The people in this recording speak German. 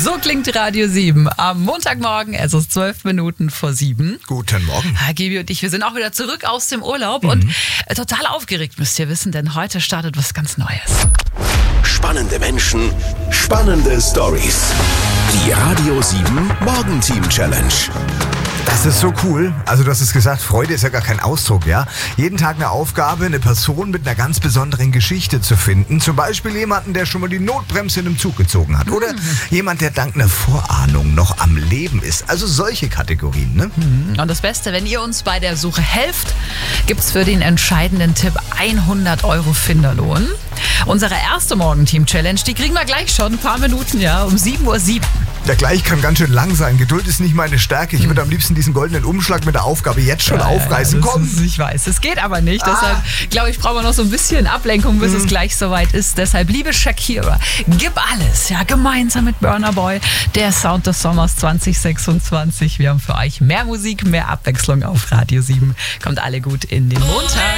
So klingt Radio 7 am Montagmorgen, es ist 12 Minuten vor 7. Guten Morgen. Gibi und ich, wir sind auch wieder zurück aus dem Urlaub und total aufgeregt, müsst ihr wissen, denn heute startet was ganz Neues. Spannende Menschen, spannende Stories. Die Radio 7 Morgenteam Challenge. Das ist so cool. Also du hast es gesagt, Freude ist ja gar kein Ausdruck, ja? Jeden Tag eine Aufgabe, eine Person mit einer ganz besonderen Geschichte zu finden. Zum Beispiel jemanden, der schon mal die Notbremse in einem Zug gezogen hat. Oder jemand, der dank einer Vorahnung noch am Leben ist. Also solche Kategorien, ne? Und das Beste, wenn ihr uns bei der Suche helft, gibt's für den entscheidenden Tipp 100 € Finderlohn. Unsere erste Morgenteam-Challenge, die kriegen wir gleich schon, ein paar Minuten, ja, um 7:07 Uhr. Der gleich kann ganz schön lang sein. Geduld ist nicht meine Stärke. Ich würde am liebsten diesen goldenen Umschlag mit der Aufgabe jetzt schon aufreißen. Komm! Ich weiß, es geht aber nicht. Deshalb, glaube ich, brauchen wir noch so ein bisschen Ablenkung, bis es gleich soweit ist. Deshalb, liebe Shakira, gib alles, ja, gemeinsam mit Burna Boy. Der Sound des Sommers 2026. Wir haben für euch mehr Musik, mehr Abwechslung auf Radio 7. Kommt alle gut in den Montag.